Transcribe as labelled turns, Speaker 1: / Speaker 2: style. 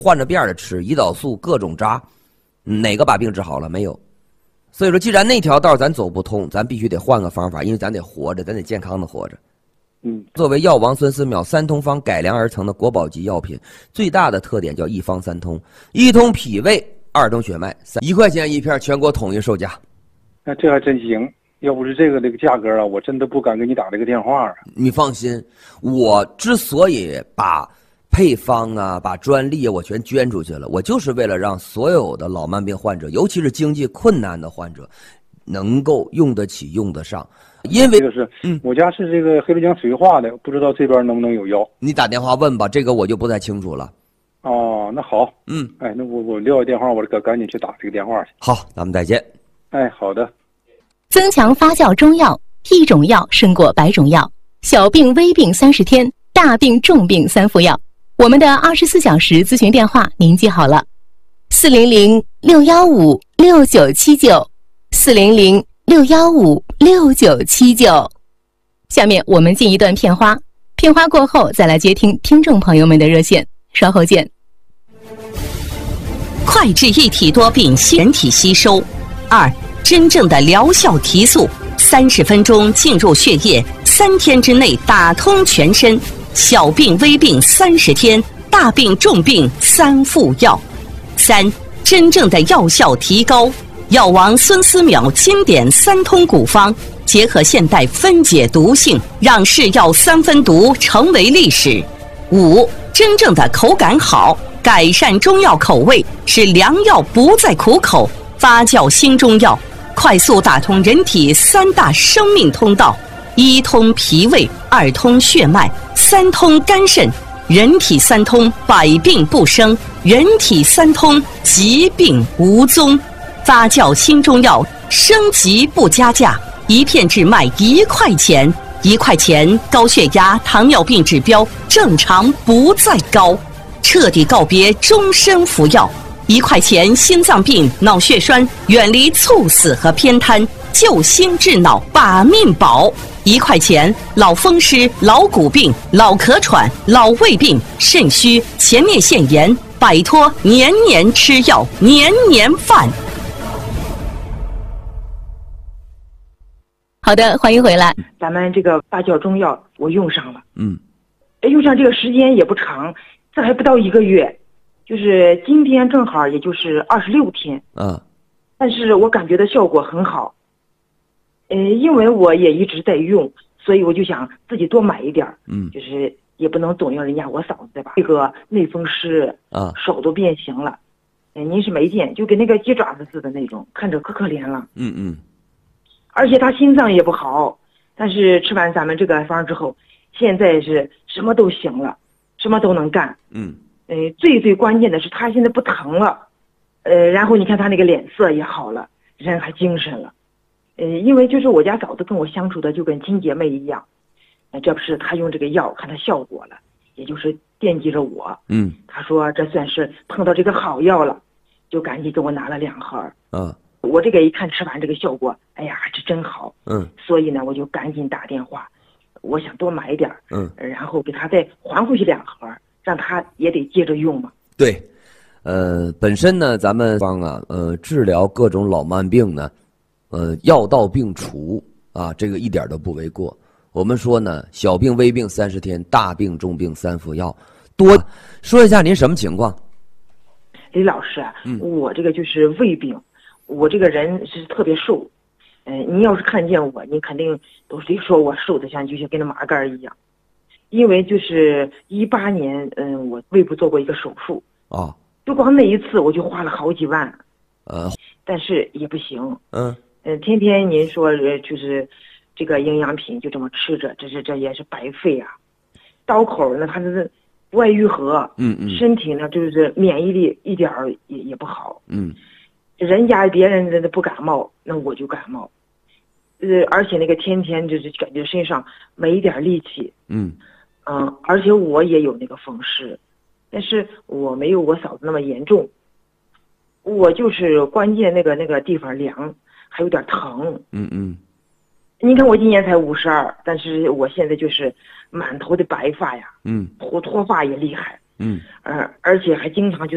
Speaker 1: 换着遍的吃，胰岛素各种扎，哪个把病治好了？没有。所以说，既然那条道咱走不通，咱必须得换个方法，因为咱得活着，咱得健康的活着。作为药王孙思邈三通方改良而成的国宝级药品，最大的特点叫一方三通：一通脾胃，二通血脉，1块钱一片，全国统一售价。
Speaker 2: 那这还真行，要不是这个价格啊，我真的不敢给你打这个电话啊。
Speaker 1: 你放心，我之所以把配方啊、把专利啊我全捐出去了，我就是为了让所有的老慢病患者，尤其是经济困难的患者，能够用得起、用得上。因为
Speaker 2: 这个是，我家是这个黑龙江绥化的，不知道这边能不能有药。
Speaker 1: 你打电话问吧，这个我就不太清楚了。
Speaker 2: 哦，那好，那我撂下电话，我赶紧去打这个电话去。
Speaker 1: 好，咱们再见。
Speaker 2: 好的。
Speaker 3: 增强发酵中药，一种药胜过100种药。小病微病30天，大病重病3副药。我们的24小时咨询电话您记好了：400-615-6979，400-615-6979。下面我们进一段片花，片花过后再来接听听众朋友们的热线，稍后见。
Speaker 4: 脍炙一体多病人体吸收。2. 真正的疗效提速，30分钟进入血液，3天之内打通全身。小病微病30天，大病重病3副药。3. 真正的药效提高，药王孙思邈经典3通古方，结合现代分解毒性，让是药3分毒成为历史。5. 真正的口感好，改善中药口味，使良药不再苦口，发酵新中药，快速打通人体3大生命通道：1通脾胃，2通血脉，3通肝肾。人体3通，百病不生；人体3通，疾病无踪。发酵新中药，升级不加价，一片只卖1块钱。1块钱，高血压、糖尿病指标正常不再高，彻底告别终身服药。1块钱，心脏病、脑血栓远离猝死和偏瘫，救心治脑，把命保。1块钱，老风湿、老骨病、老咳喘、老胃病、肾虚、前列腺炎，摆脱年年吃药、年年饭。
Speaker 3: 好的，欢迎回来。
Speaker 5: 咱们这个发酵中药我用上了，用上这个时间也不长，这还不到1个月，就是今天正好也就是26天，但是我感觉到效果很好。因为我也一直在用，所以我就想自己多买一点，就是也不能总要人家我嫂子对吧？这个类风湿手都变形了，您是没见，就跟那个鸡爪子似的那种，看着可可怜了。而且他心脏也不好，但是吃完咱们这个方之后，现在是什么都行了，什么都能干。最关键的是他现在不疼了，然后你看他那个脸色也好了，人还精神了。因为就是我家嫂子跟我相处的就跟亲姐妹一样，这不是她用这个药看她效果了，也就是惦记着我。她说这算是碰到这个好药了，就赶紧给我拿了2盒。我这个一看吃完这个效果，哎呀，这真好。所以呢，我就赶紧打电话，我想多买点。然后给她再还回去2盒，让她也得接着用嘛。
Speaker 1: 对，本身呢，咱们方治疗各种老慢病呢。药到病除啊，这个一点都不为过。我们说呢，小病微病30天，大病重病3副药。多说一下您什么情况？
Speaker 5: 李老师，我这个就是胃病，我这个人是特别瘦。您要是看见我，您肯定都是说我瘦的就像跟那麻杆一样。因为就是18年，我胃部做过一个手术就光那一次我就花了好几万，但是也不行。天天您说就是这个营养品就这么吃着，这也是白费啊。刀口呢，它是不爱愈合，身体呢就是免疫力一点也不好，人家别人不感冒，那我就感冒，而且那个天天就是感觉身上没一点力气，而且我也有那个风湿，但是我没有我嫂子那么严重，我就是关键那个地方凉。还有点疼，您看我今年才52，但是我现在就是满头的白发呀，脱发也厉害，而且还经常就